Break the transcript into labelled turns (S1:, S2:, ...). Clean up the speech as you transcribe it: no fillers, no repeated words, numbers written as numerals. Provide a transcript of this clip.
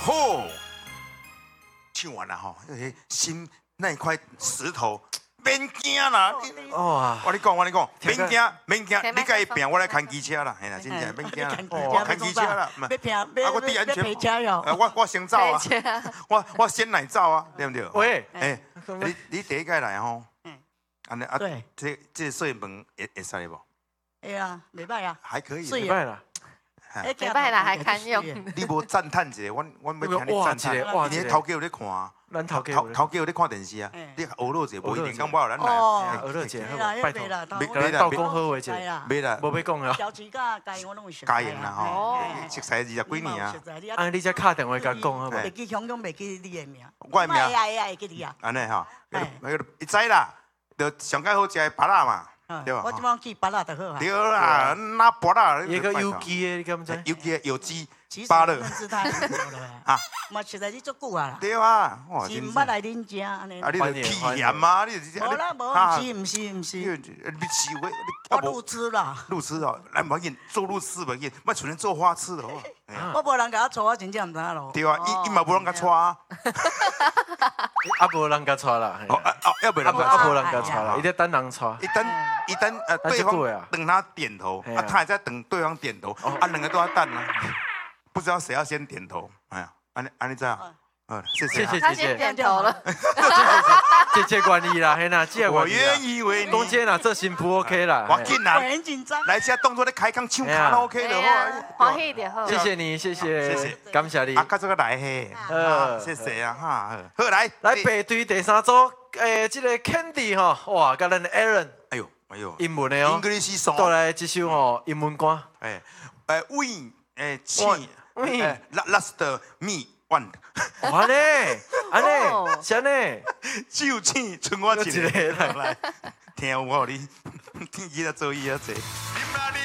S1: 吼，唱完了吼，心那一块石头。免惊啦！
S2: 哇！
S1: 我跟你讲，免惊，你甲伊拼，我来开机车啦，嘿啦，真正免惊啦，我开机车啦，
S3: 要拼，我
S1: 第安全
S3: 陪车哟。
S1: 我先走啊，我先来走啊，对不对？
S2: 喂，
S1: 你第一届来吼，安尼啊，
S3: 对，
S1: 这摄影棚会使无？
S3: 会啊，袂歹啊，
S1: 还可以，
S2: 礼拜啦，
S4: 礼拜啦还堪用。
S1: 你无赞叹一下，我要听你赞叹。
S2: 哇，
S1: 你头家有咧看。
S2: 咱头家
S1: 有咧看电视啊，你娱乐者无一定讲我有咱来，
S2: 娱乐者，拜托，
S1: 别
S2: 道公好话者，
S1: 别啦，
S2: 无要讲啊。
S3: 交钱甲家用我拢有熟。
S1: 家用啦吼，熟悉20几年啊。
S2: 啊，你才打电话甲讲好无？
S3: 袂记香港，袂记你的名。
S1: 我的名。
S3: 会记你啊。
S1: 安尼吼，伊知啦，就上介好食的芭乐嘛，对吧？
S3: 我即摆记芭乐就好啊。
S1: 对啦，那芭乐。
S2: 一个有机的，你敢知？
S1: 有机。芭乐
S3: 啊，嘛实在是足久啊啦。
S1: 对啊，
S3: 是毋捌来恁家安尼。
S1: 啊，你著体验嘛，你
S3: 无啦，无，毋是。
S1: 你吃过？
S3: 我路痴啦。
S1: 路痴哦，咱无紧做路痴无紧，莫像人做花痴的好。
S3: 我无人甲我带，我真正毋知影咯。
S1: 对啊，伊嘛无人甲带啊。
S2: 啊，无人甲带啦。
S1: 要不然
S2: 无人甲带啦，伊在等人带。
S1: 伊等对方等他点头，啊，他也在等对方点头，啊，两个都要等啊。不知道谁要先点头，哎呀，安尼这样，谢谢
S4: 他先点头了，
S2: 谢管理啦，嘿呐，
S1: 我愿意为你。
S2: 中间啦，这新不 OK 啦，
S1: 我紧啦，
S3: 我很紧张。
S1: 来下动作咧开讲唱卡拉 OK 的
S4: 好，欢喜一点好。
S2: 谢谢你，谢谢，感谢你。
S1: 啊，到这个来嘿，谢谢啊哈，好来
S2: 排队第三组，这个 Candy 吼，哇，甲咱 Aaron，
S1: 哎呦，
S2: 英文的哦
S1: ，English song，
S2: 带来这首吼英文歌，
S1: Last me one，
S2: 安尼，是安尼，
S1: 就请剩我一个来，听有无你，听伊在做伊在做。